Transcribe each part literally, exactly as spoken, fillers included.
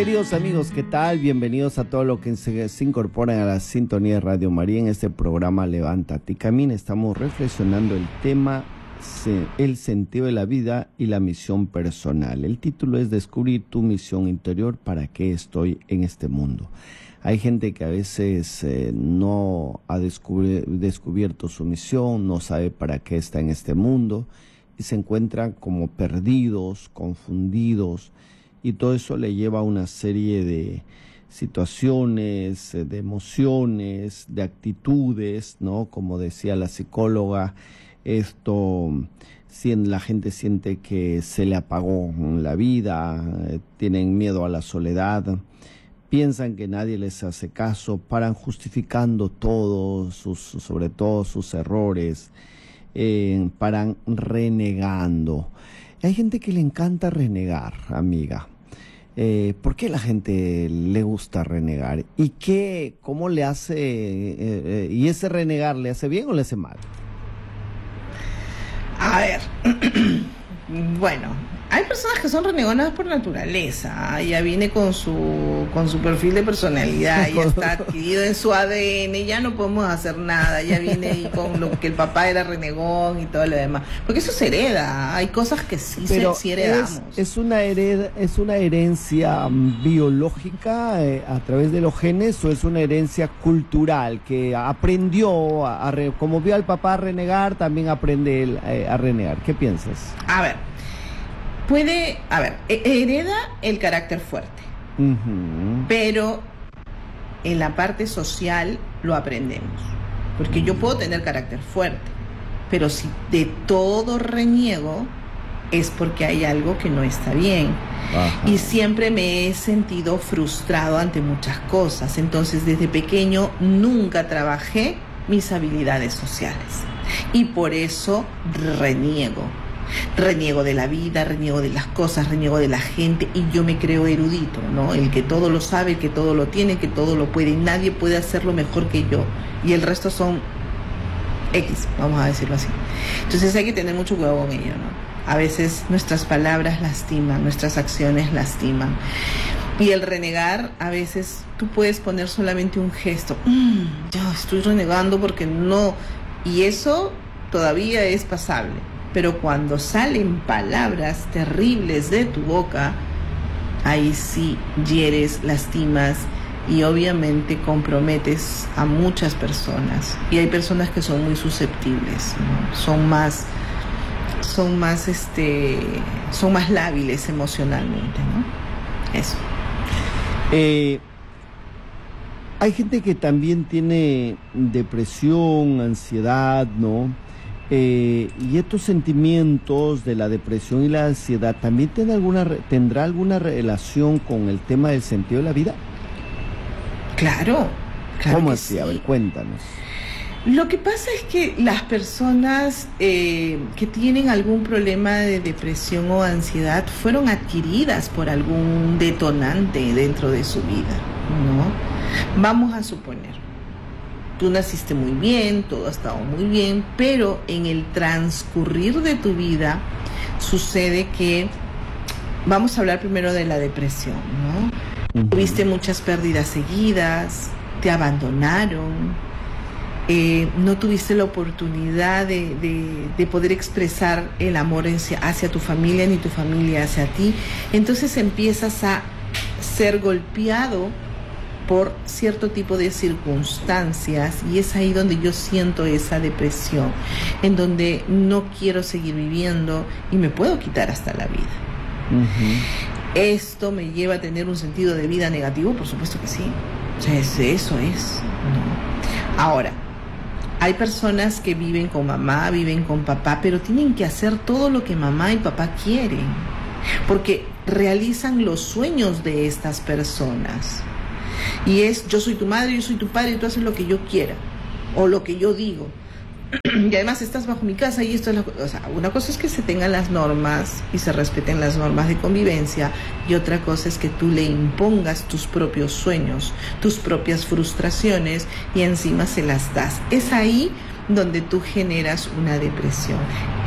Queridos amigos, ¿qué tal? Bienvenidos a todos los que se, se incorporan a la sintonía de Radio María en este programa Levántate y Camina. Estamos reflexionando el tema, se, el sentido de la vida y la misión personal. El título es Descubrir tu misión interior, ¿para qué estoy en este mundo? Hay gente que a veces eh, no ha descubri- descubierto su misión, no sabe para qué está en este mundo y se encuentran como perdidos, confundidos, y todo eso le lleva a una serie de situaciones, de emociones, de actitudes, ¿no? Como decía la psicóloga, esto, si la gente siente que se le apagó la vida, eh, tienen miedo a la soledad, piensan que nadie les hace caso, paran justificando todo, sus, sobre todo sus errores, eh, paran renegando. Hay gente que le encanta renegar, amiga. Eh, ¿Por qué la gente le gusta renegar? ¿Y qué, cómo le hace, eh, eh, y ese renegar le hace bien o le hace mal? A ver, bueno, hay personas que son renegonas por naturaleza, ya viene con su con su perfil de personalidad, ya está adquirido en su A D N, ya no podemos hacer nada, ya viene con lo que el papá era renegón y todo lo demás, porque eso se hereda, hay cosas que sí, Pero se, sí heredamos. Es, es, una hered, ¿Es una herencia um, biológica eh, a través de los genes o es una herencia cultural que aprendió, a, a re, como vio al papá renegar, también aprende él, eh, a renegar? ¿Qué piensas? A ver, puede, a ver, hereda el carácter fuerte, uh-huh. pero en la parte social lo aprendemos, porque yo puedo tener carácter fuerte, pero si de todo reniego es porque hay algo que no está bien. Ajá. Y siempre me he sentido frustrado ante muchas cosas, entonces desde pequeño nunca trabajé mis habilidades sociales y por eso reniego. Reniego de la vida, reniego de las cosas, reniego de la gente y yo me creo erudito, ¿no? El que todo lo sabe, el que todo lo tiene, el que todo lo puede y nadie puede hacerlo mejor que yo y el resto son X, vamos a decirlo así. Entonces hay que tener mucho cuidado con ello, ¿no? A veces nuestras palabras lastiman, nuestras acciones lastiman y el renegar, a veces tú puedes poner solamente un gesto, mmm, yo estoy renegando porque no, y eso todavía es pasable. Pero cuando salen palabras terribles de tu boca, ahí sí hieres, lastimas y obviamente comprometes a muchas personas. Y hay personas que son muy susceptibles, ¿no? Son más, son más, este, son más lábiles emocionalmente, ¿no? Eso. Eh, hay gente que también tiene depresión, ansiedad, ¿no? Eh, y estos sentimientos de la depresión y la ansiedad también tiene alguna, tendrá alguna relación con el tema del sentido de la vida. Claro, claro. ¿Cómo que así? Sí. A ver, cuéntanos. Lo que pasa es que las personas eh, que tienen algún problema de depresión o ansiedad fueron adquiridas por algún detonante dentro de su vida, ¿no? Vamos a suponer. Tú naciste muy bien, todo ha estado muy bien, pero en el transcurrir de tu vida sucede que, vamos a hablar primero de la depresión, ¿no? Uh-huh. Tuviste muchas pérdidas seguidas, te abandonaron, eh, no tuviste la oportunidad de, de, de poder expresar el amor hacia, hacia tu familia ni tu familia hacia ti, entonces empiezas a ser golpeado por cierto tipo de circunstancias y es ahí donde yo siento esa depresión, en donde no quiero seguir viviendo y me puedo quitar hasta la vida. Uh-huh. ¿Esto me lleva a tener un sentido de vida negativo? Por supuesto que sí. O sea, eso es, ¿no? Ahora, hay personas que viven con mamá, viven con papá, pero tienen que hacer todo lo que mamá y papá quieren, porque realizan los sueños de estas personas. Y es, yo soy tu madre, yo soy tu padre y tú haces lo que yo quiera o lo que yo digo y además estás bajo mi casa y esto es la, o sea, una cosa es que se tengan las normas y se respeten las normas de convivencia y otra cosa es que tú le impongas tus propios sueños, tus propias frustraciones y encima se las das. Es ahí donde tú generas una depresión.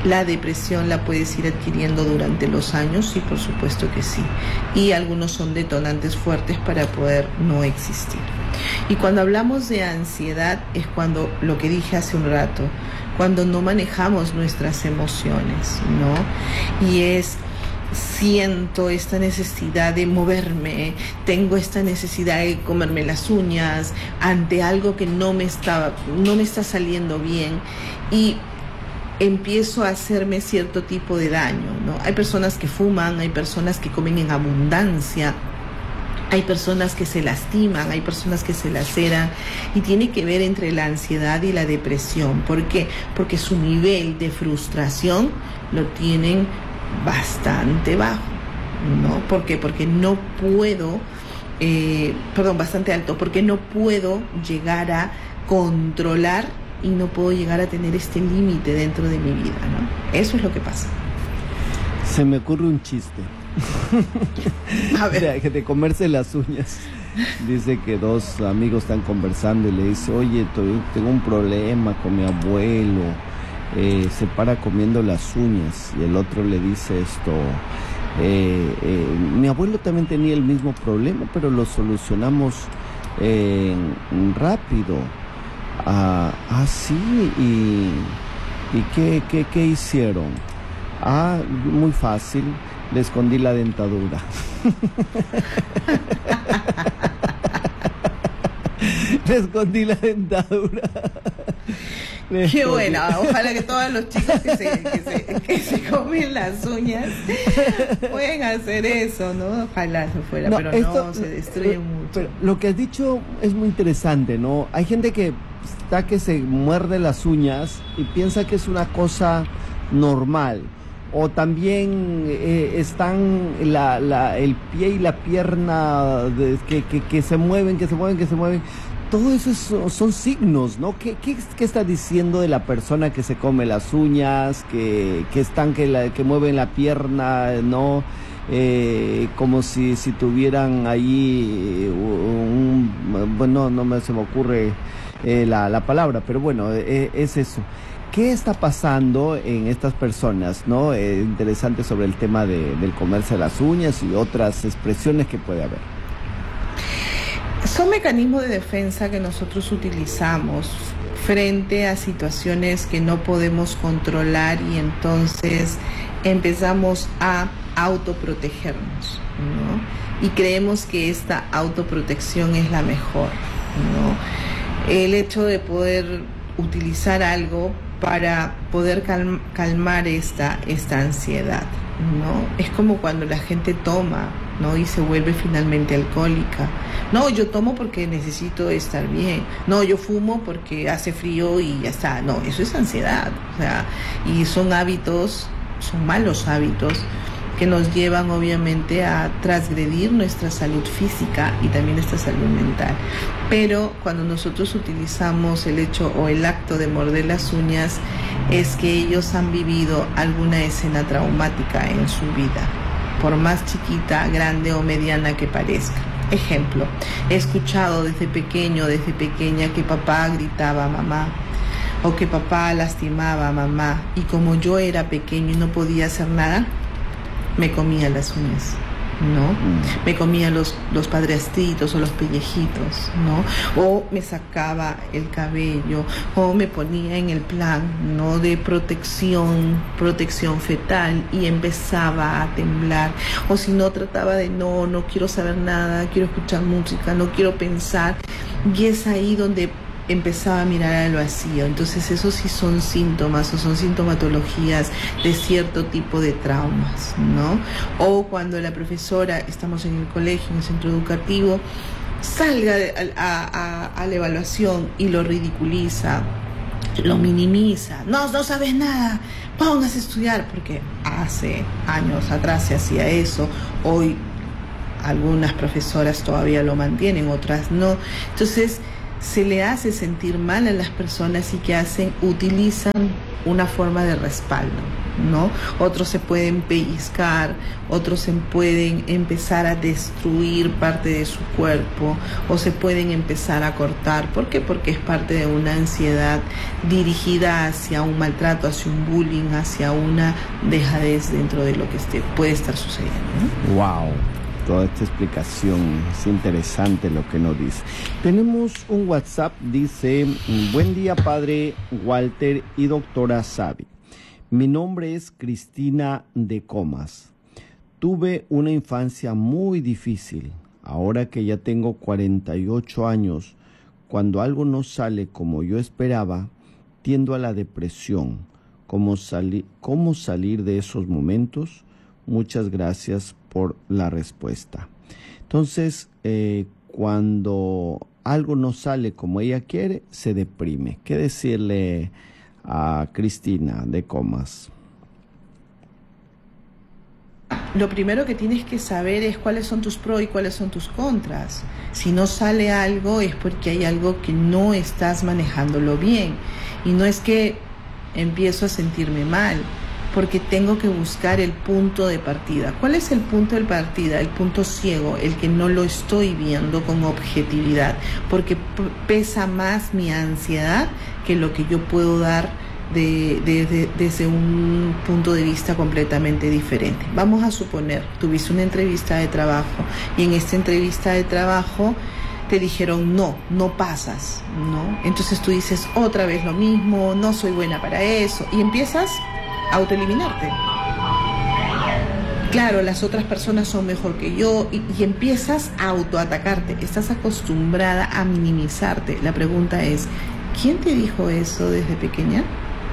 ¿La depresión la puedes ir adquiriendo durante los años? Sí, por supuesto que sí. Y algunos son detonantes fuertes para poder no existir. Y cuando hablamos de ansiedad es cuando, lo que dije hace un rato, cuando no manejamos nuestras emociones, ¿no? Y es, siento esta necesidad de moverme, tengo esta necesidad de comerme las uñas ante algo que no me está, no me está saliendo bien, y empiezo a hacerme cierto tipo de daño, ¿no? Hay personas que fuman, hay personas que comen en abundancia, hay personas que se lastiman, hay personas que se laceran, y tiene que ver entre la ansiedad y la depresión. ¿Por qué? Porque su nivel de frustración lo tienen bastante bajo, ¿no? ¿Por qué? Porque no puedo, eh, perdón, bastante alto, porque no puedo llegar a controlar y no puedo llegar a tener este límite dentro de mi vida, ¿no? Eso es lo que pasa. Se me ocurre un chiste. A ver. De, de comerse las uñas. Dice que dos amigos están conversando y le dice, oye, tengo un problema con mi abuelo, eh, se para comiendo las uñas. Y el otro le dice esto, eh, eh, mi abuelo también tenía el mismo problema, pero lo solucionamos eh, rápido. Ah, ah, sí, y, y ¿qué, qué, qué hicieron? Ah, muy fácil, le escondí la dentadura. Le escondí la dentadura. Le Qué escondí. buena, ojalá que todos los chicos que se, que se, que se comen las uñas pueden hacer eso, ¿no? Ojalá se fuera, no, pero esto, no, se destruye mucho. Pero lo que has dicho es muy interesante, ¿no? Hay gente que está que se muerde las uñas y piensa que es una cosa normal. O también eh, están la, la, el pie y la pierna de, que, que, que se mueven, que se mueven, que se mueven. Todo eso es, son signos, ¿no? ¿Qué, qué, qué está diciendo de la persona que se come las uñas, que, que están, que, la, que mueven la pierna, ¿no? Eh, como si, si tuvieran ahí un, bueno, no me, se me ocurre eh, la, la palabra, pero bueno, eh, es eso. ¿Qué está pasando en estas personas, no? Eh, interesante sobre el tema de, del comerse las uñas y otras expresiones que puede haber. Son mecanismos de defensa que nosotros utilizamos frente a situaciones que no podemos controlar, y entonces empezamos a autoprotegernos, ¿no? Y creemos que esta autoprotección es la mejor, ¿no? El hecho de poder utilizar algo para poder calm- calmar esta, esta ansiedad, ¿no? Es como cuando la gente toma, ¿no? Y se vuelve finalmente alcohólica. No, yo tomo porque necesito estar bien. No, yo fumo porque hace frío y ya está. No, eso es ansiedad. O sea, y son hábitos, son malos hábitos que nos llevan obviamente a transgredir nuestra salud física y también nuestra salud mental. Pero cuando nosotros utilizamos el hecho o el acto de morder las uñas, es que ellos han vivido alguna escena traumática en su vida, por más chiquita, grande o mediana que parezca. Ejemplo, he escuchado desde pequeño, desde pequeña, que papá gritaba a mamá, o que papá lastimaba a mamá, y como yo era pequeño y no podía hacer nada, me comía las uñas, ¿no? Mm. Me comía los, los padrastritos o los pellejitos, ¿no? O me sacaba el cabello, o me ponía en el plan, ¿no? De protección, protección fetal, y empezaba a temblar. O si no, trataba de no, no quiero saber nada, quiero escuchar música, no quiero pensar. Y es ahí donde empezaba a mirar al vacío. Entonces esos sí son síntomas o son sintomatologías de cierto tipo de traumas, ¿no? O cuando la profesora, estamos en el colegio, en el centro educativo, salga a, a, a la evaluación y lo ridiculiza, lo minimiza, no, no sabes nada, póngase a estudiar, porque hace años atrás se hacía eso. Hoy algunas profesoras todavía lo mantienen, otras no. Entonces se le hace sentir mal a las personas, y que hacen, utilizan una forma de respaldo, ¿no? Otros se pueden pellizcar, otros se pueden empezar a destruir parte de su cuerpo o se pueden empezar a cortar. ¿Por qué? Porque es parte de una ansiedad dirigida hacia un maltrato, hacia un bullying, hacia una dejadez dentro de lo que esté, puede estar sucediendo, ¿no? Wow, toda esta explicación es interesante lo que nos dice. Tenemos un WhatsApp, dice: buen día, padre Walter y doctora Savi. Mi nombre es Cristina de Comas. Tuve una infancia muy difícil. Ahora que ya tengo cuarenta y ocho años, cuando algo no sale como yo esperaba, tiendo a la depresión. ¿Cómo, sali- cómo salir de esos momentos? Muchas gracias por la respuesta. Entonces, eh, cuando algo no sale como ella quiere, se deprime. ¿Qué decirle a Cristina de Comas? Lo primero que tienes que saber es cuáles son tus pros y cuáles son tus contras. Si no sale algo es porque hay algo que no estás manejándolo bien. Y no es que empiezo a sentirme mal, porque tengo que buscar el punto de partida. ¿Cuál es el punto de partida? El punto ciego, el que no lo estoy viendo con objetividad, porque pesa más mi ansiedad que lo que yo puedo dar de, de, de, desde un punto de vista completamente diferente. Vamos a suponer, tuviste una entrevista de trabajo y en esta entrevista de trabajo te dijeron no, no pasas, ¿no? Entonces tú dices otra vez lo mismo, no soy buena para eso, y empiezas autoeliminarte. Claro, las otras personas son mejor que yo, y, y empiezas a autoatacarte. Estás acostumbrada a minimizarte. La pregunta es, ¿quién te dijo eso desde pequeña?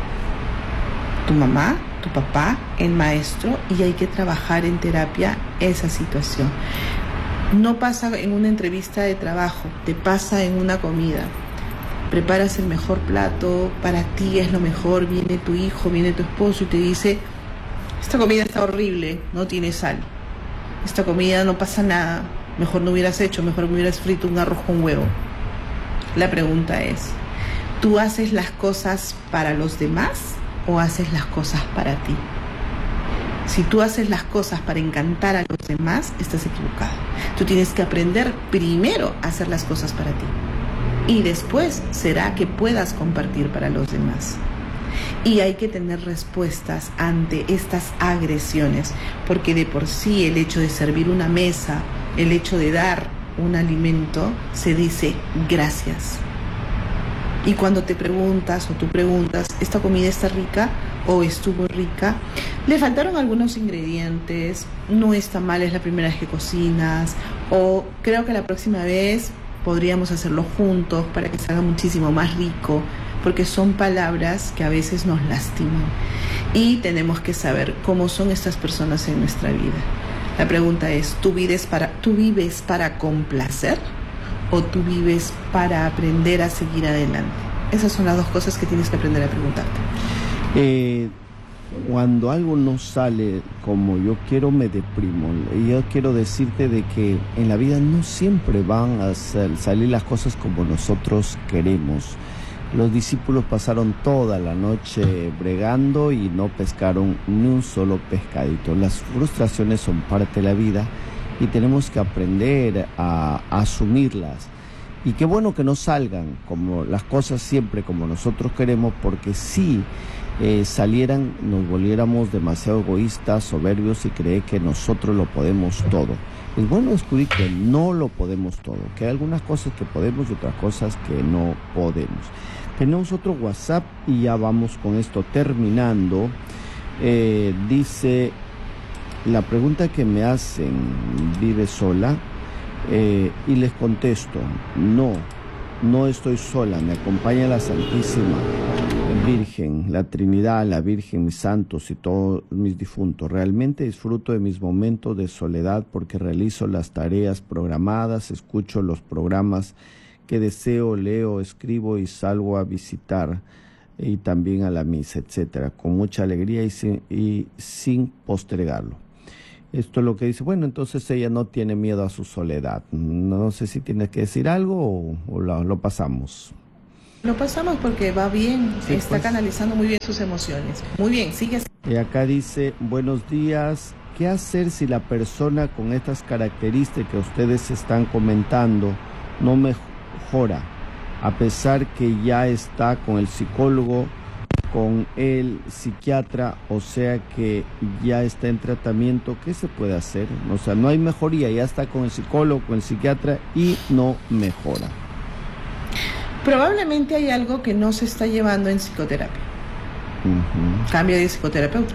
¿Tu mamá? ¿Tu papá? ¿El maestro? Y hay que trabajar en terapia esa situación. No pasa en una entrevista de trabajo, te pasa en una comida. Preparas el mejor plato, para ti es lo mejor, viene tu hijo, viene tu esposo y te dice: esta comida está horrible, no tiene sal, esta comida no pasa nada, mejor no hubieras hecho, mejor me hubieras frito un arroz con huevo. La pregunta es, ¿tú haces las cosas para los demás o haces las cosas para ti? Si tú haces las cosas para encantar a los demás, estás equivocado. Tú tienes que aprender primero a hacer las cosas para ti. Y después será que puedas compartir para los demás. Y hay que tener respuestas ante estas agresiones, porque de por sí el hecho de servir una mesa, el hecho de dar un alimento, se dice gracias. Y cuando te preguntas o tú preguntas, ¿esta comida está rica o estuvo rica? Le faltaron algunos ingredientes, no está mal, es la primera vez que cocinas, o creo que la próxima vez podríamos hacerlo juntos para que se haga muchísimo más rico, porque son palabras que a veces nos lastiman y tenemos que saber cómo son estas personas en nuestra vida. La pregunta es, ¿tú vives para, tú vives para complacer o tú vives para aprender a seguir adelante? Esas son las dos cosas que tienes que aprender a preguntarte. Eh, cuando algo no sale como yo quiero, me deprimo. Y yo quiero decirte de que en la vida no siempre van a salir las cosas como nosotros queremos. Los discípulos pasaron toda la noche bregando y no pescaron ni un solo pescadito. Las frustraciones son parte de la vida y tenemos que aprender a, a asumirlas. Y qué bueno que no salgan como las cosas siempre como nosotros queremos, porque si eh, salieran nos volviéramos demasiado egoístas, soberbios y creer que nosotros lo podemos todo. Es bueno descubrir que no lo podemos todo, que hay algunas cosas que podemos y otras cosas que no podemos. Tenemos otro WhatsApp y ya vamos con esto terminando. Eh, dice, la pregunta que me hacen, ¿vive sola? Eh, y les contesto, no, no estoy sola, me acompaña la Santísima Virgen, la Trinidad, la Virgen, mis santos y todos mis difuntos. Realmente disfruto de mis momentos de soledad porque realizo las tareas programadas, escucho los programas que deseo, leo, escribo y salgo a visitar y también a la misa, etcétera, con mucha alegría y sin, y sin postergarlo. Esto es lo que dice. Bueno, entonces ella no tiene miedo a su soledad. No sé si tienes que decir algo o, o lo, lo pasamos. Lo pasamos porque va bien, Sí, está pues. canalizando muy bien sus emociones. Muy bien, sigue así. Y acá dice, buenos días, ¿qué hacer si la persona con estas características que ustedes están comentando no mejora, a pesar que ya está con el psicólogo, con el psiquiatra, o sea que ya está en tratamiento? ¿Qué se puede hacer? O sea, no hay mejoría, ya está con el psicólogo, con el psiquiatra y no mejora. Probablemente hay algo que no se está llevando en psicoterapia. Uh-huh. Cambio de psicoterapeuta.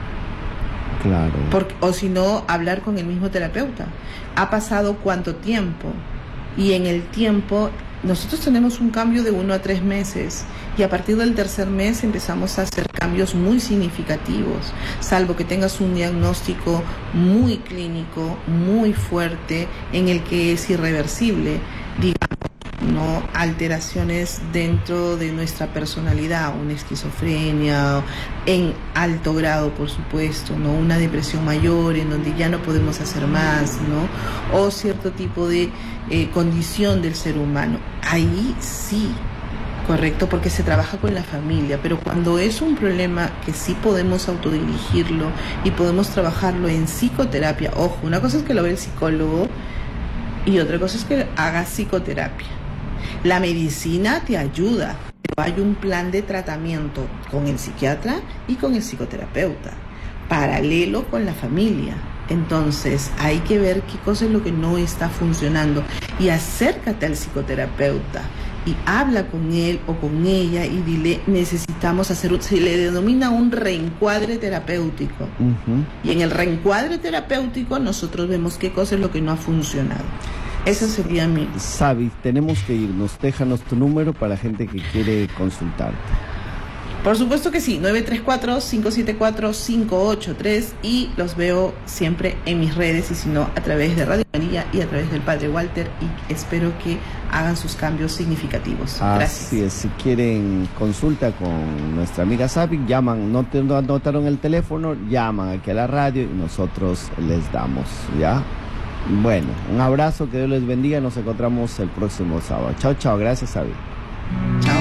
Claro. Porque, o si no, hablar con el mismo terapeuta. ¿Ha pasado cuánto tiempo? Y en el tiempo, nosotros tenemos un cambio de uno a tres meses. Y a partir del tercer mes empezamos a hacer cambios muy significativos. Salvo que tengas un diagnóstico muy clínico, muy fuerte, en el que es irreversible. Digamos, no alteraciones dentro de nuestra personalidad, una esquizofrenia en alto grado, por supuesto, no una depresión mayor en donde ya no podemos hacer más, ¿no? O cierto tipo de eh, condición del ser humano. Ahí sí, correcto, porque se trabaja con la familia, pero cuando es un problema que sí podemos autodirigirlo y podemos trabajarlo en psicoterapia, ojo, una cosa es que lo ve el psicólogo y otra cosa es que haga psicoterapia. La medicina te ayuda, pero hay un plan de tratamiento con el psiquiatra y con el psicoterapeuta, paralelo con la familia. Entonces hay que ver qué cosa es lo que no está funcionando y acércate al psicoterapeuta y habla con él o con ella y dile, necesitamos hacer, se le denomina un reencuadre terapéutico. Uh-huh. Y en el reencuadre terapéutico nosotros vemos qué cosa es lo que no ha funcionado. Eso sería mi... Sabi, tenemos que irnos. Déjanos tu número para gente que quiere consultarte. Por supuesto que sí, nueve tres cuatro, cinco siete cuatro, cinco ocho tres, y los veo siempre en mis redes y si no a través de Radio María y a través del Padre Walter, y espero que hagan sus cambios significativos. Gracias. Así es, si quieren consulta con nuestra amiga Sabi, llaman, no, te, no anotaron el teléfono, llaman aquí a la radio y nosotros les damos, ¿ya? Bueno, un abrazo, que Dios les bendiga, nos encontramos el próximo sábado. Chao, chao, gracias, Sabi. Chao.